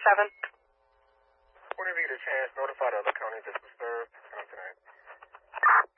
Whenever you get a chance, notify the other counties that's disturbed. Tonight.